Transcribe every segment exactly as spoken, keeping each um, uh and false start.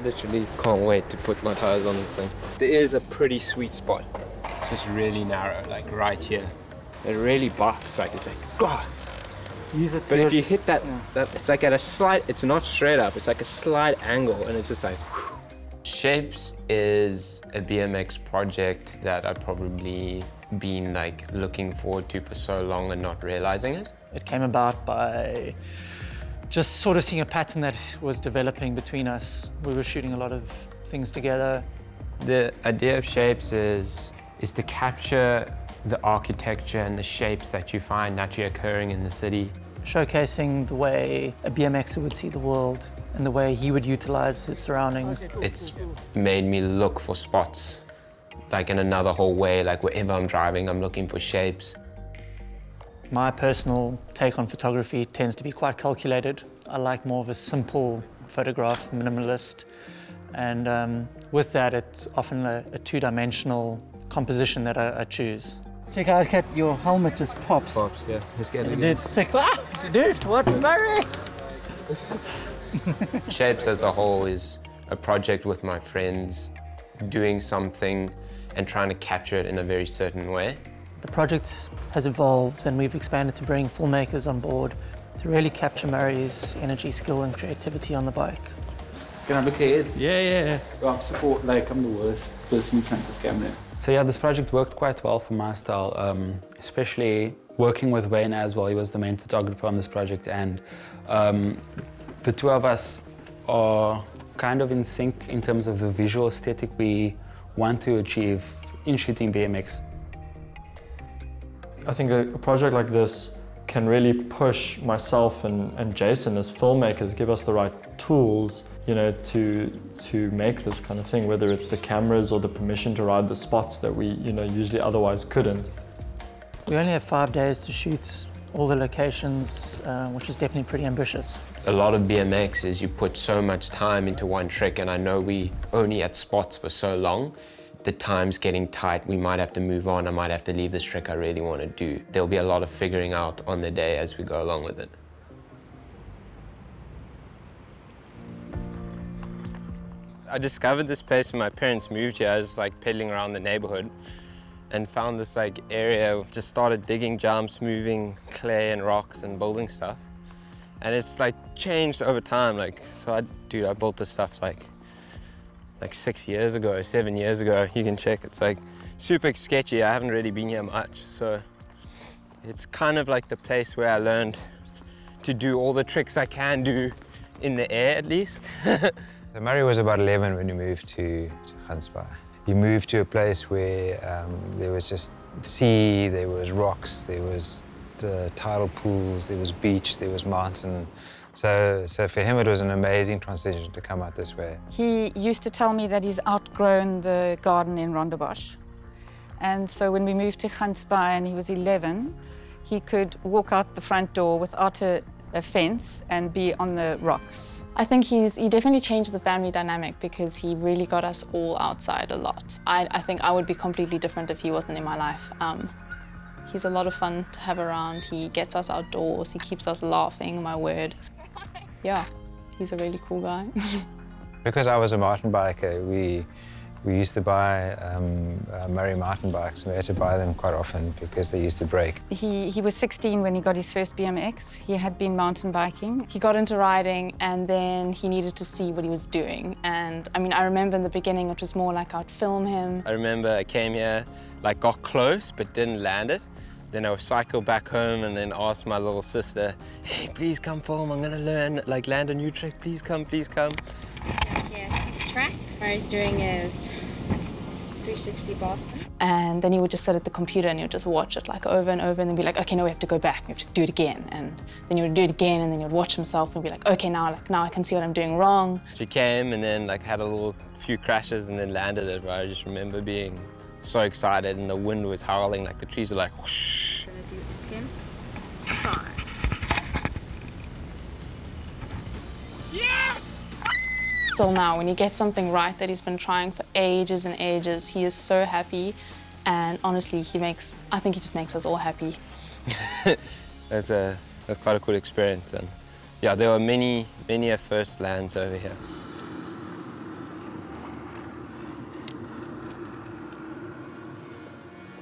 literally can't wait to put my tires on this thing. There is a pretty sweet spot. It's just really narrow, like right here. It really buffs, like it's like, God. Use it But to if you hit that, yeah. that, it's like at a slight, it's not straight up, it's like a slight angle, and it's just like. Shapes is a B M X project that I've probably been like looking forward to for so long and not realizing it. It came about by just sort of seeing a pattern that was developing between us. We were shooting a lot of things together. The idea of Shapes is, is to capture the architecture and the shapes that you find naturally occurring in the city. Showcasing the way a B M Xer would see the world and the way he would utilize his surroundings. It's made me look for spots, like in another whole way, like wherever I'm driving, I'm looking for shapes. My personal take on photography tends to be quite calculated. I like more of a simple photograph, minimalist. And um, with that, it's often a, a two-dimensional composition that I, I choose. Check out, Kat, your helmet just pops. Pops, yeah. Let's get it. Dude, sick. Ah, dude, what Murray? Shapes as a whole is a project with my friends, doing something and trying to capture it in a very certain way. The project has evolved and we've expanded to bring filmmakers on board to really capture Murray's energy, skill and creativity on the bike. Can I look ahead? Yeah, yeah. I'm support, like I'm the worst person in front of camera. So yeah, this project worked quite well for my style, um, especially working with Wayne as well. He was the main photographer on this project, and um, the two of us are kind of in sync in terms of the visual aesthetic we want to achieve in shooting B M X. I think a, a project like this can really push myself and, and Jason as filmmakers, give us the right tools, you know, to to make this kind of thing, whether it's the cameras or the permission to ride the spots that we, you know, usually otherwise couldn't. We only have five days to shoot all the locations, uh, which is definitely pretty ambitious. A lot of B M X is you put so much time into one trick, and I know we only at spots for so long. The time's getting tight, we might have to move on, I might have to leave this trick I really want to do. There'll be a lot of figuring out on the day as we go along with it. I discovered this place when my parents moved here. I was like pedaling around the neighborhood and found this like area, just started digging jumps, moving clay and rocks and building stuff. And it's like changed over time. Like, so I, dude, I built this stuff like like six years ago, seven years ago. You can check, it's like super sketchy. I haven't really been here much. So it's kind of like the place where I learned to do all the tricks I can do in the air at least. So Murray was about eleven when he moved to, to Gansbaai. He moved to a place where um, there was just sea, there was rocks, there was the tidal pools, there was beach, there was mountain. So, so for him it was an amazing transition to come out this way. He used to tell me that he's outgrown the garden in Rondebosch. And so when we moved to Gansbaai and he was eleven, he could walk out the front door without a, a fence and be on the rocks. I think he's he definitely changed the family dynamic because he really got us all outside a lot. I, I think I would be completely different if he wasn't in my life. Um, he's a lot of fun to have around. He gets us outdoors. He keeps us laughing, my word. Yeah, he's a really cool guy. Because I was a mountain biker, we, we used to buy um, uh, Murray mountain bikes. We had to buy them quite often because they used to break. He, he was sixteen when he got his first B M X. He had been mountain biking. He got into riding and then he needed to see what he was doing. And I mean, I remember in the beginning it was more like I'd film him. I remember I came here, like got close but didn't land it. Then I would cycle back home and then ask my little sister, hey, please come film, I'm gonna learn, like land a new trick, please come, please come. Yeah, track. Murray's doing his three sixty bar spin. And then he would just sit at the computer and he would just watch it like over and over and then be like, okay, no, we have to go back, we have to do it again. And then he would do it again and then he would watch himself and be like, okay, now, like, now I can see what I'm doing wrong. She came and then like had a little few crashes and then landed it, right? I just remember being so excited and the wind was howling, like the trees were like whoosh. Gonna do attempt five. Yes! Still now, when he gets something right that he's been trying for ages and ages, he is so happy. And honestly, he makes, I think he just makes us all happy. That's a, that's quite a cool experience. And yeah, there were many, many a first lands over here.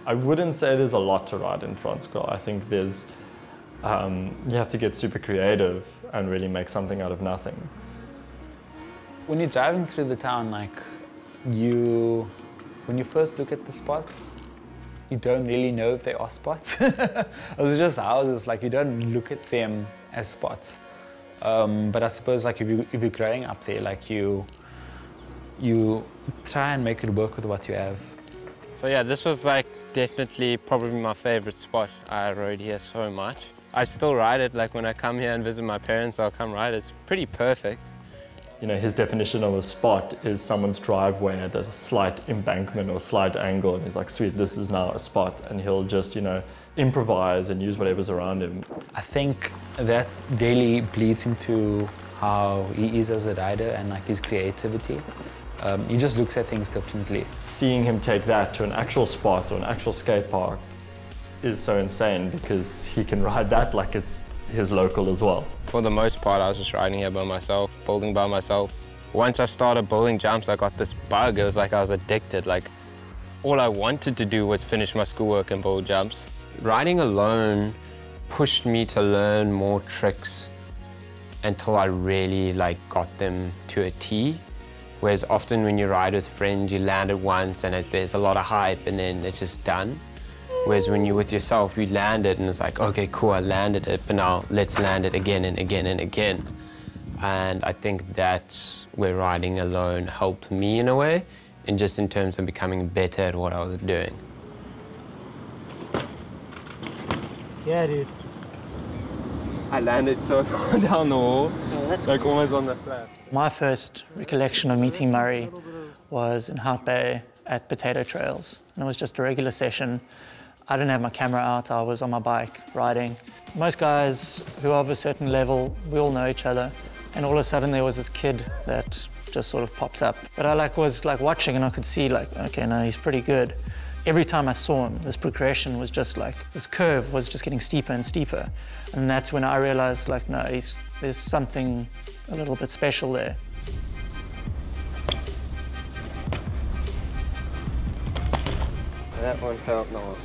I wouldn't say there's a lot to ride in Francois. I think there's, um, you have to get super creative and really make something out of nothing. When you're driving through the town, like you, when you first look at the spots, you don't really know if they are spots. It's just houses, like you don't look at them as spots. Um, but I suppose like if, you, if you're growing up there, like you, you try and make it work with what you have. So yeah, this was like definitely probably my favorite spot. I rode here so much. I still ride it, like when I come here and visit my parents, I'll come ride it. It's pretty perfect. You know, his definition of a spot is someone's driveway at a slight embankment or slight angle, and he's like, sweet, this is now a spot, and he'll just, you know, improvise and use whatever's around him. I think that really bleeds into how he is as a rider and like his creativity. Um, he just looks at things differently. Seeing him take that to an actual spot or an actual skate park is so insane because he can ride that like it's his local as well. For the most part, I was just riding here by myself, building by myself. Once I started building jumps, I got this bug. It was like I was addicted. Like, all I wanted to do was finish my schoolwork and build jumps. Riding alone pushed me to learn more tricks until I really like got them to a T. Whereas often when you ride with friends, you land it once and it, there's a lot of hype and then it's just done. Whereas when you're with yourself, you land it and it's like, okay, cool, I landed it, but now let's land it again and again and again. And I think that's where riding alone helped me in a way, and just in terms of becoming better at what I was doing. Yeah, dude. I landed so far down the wall, Oh, that's like almost on the flat. My first recollection of meeting Murray was in Hout Bay at Potato Trails. And it was just a regular session. I didn't have my camera out, I was on my bike riding. Most guys who are of a certain level, we all know each other. And all of a sudden there was this kid that just sort of popped up. But I like was like watching and I could see like, okay, no, he's pretty good. Every time I saw him, this progression was just like, this curve was just getting steeper and steeper. And that's when I realized like, no, he's, there's something a little bit special there. That one felt nice.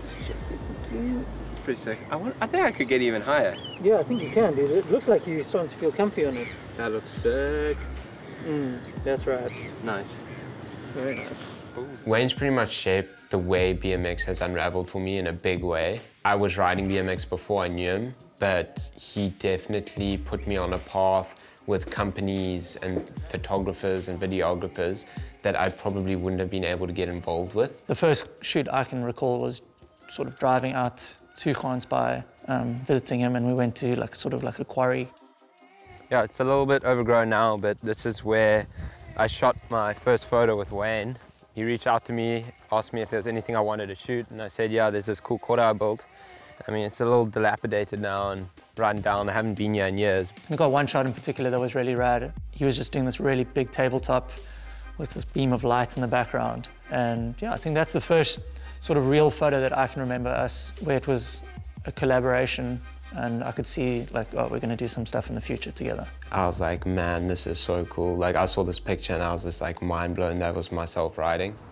Pretty sick. I, want, I think I could get even higher. Yeah, I think you can, dude. It looks like you're starting to feel comfy on it. That looks sick. Mm, that's right. Nice. Very nice. Wayne's pretty much shaped the way B M X has unraveled for me in a big way. I was riding B M X before I knew him, but he definitely put me on a path with companies and photographers and videographers that I probably wouldn't have been able to get involved with. The first shoot I can recall was sort of driving out to Gansbaai, um, visiting him, and we went to like sort of like a quarry. Yeah, it's a little bit overgrown now, but this is where I shot my first photo with Wayne. He reached out to me, asked me if there was anything I wanted to shoot, and I said, yeah, there's this cool quarter I built. I mean, it's a little dilapidated now and run down. I haven't been here in years. I got one shot in particular that was really rad. He was just doing this really big tabletop with this beam of light in the background. And yeah, I think that's the first sort of real photo that I can remember us, where it was a collaboration and I could see like, oh, we're gonna do some stuff in the future together. I was like, man, this is so cool. Like I saw this picture and I was just like mind blown that was myself riding.